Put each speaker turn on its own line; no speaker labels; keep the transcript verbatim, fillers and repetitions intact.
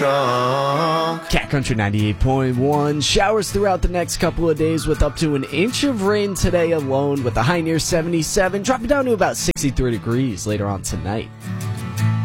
Cat Country ninety-eight point one. Showers throughout the next couple of days with up to an inch of rain today alone, with a high near seventy-seven, dropping down to about sixty-three degrees later on tonight.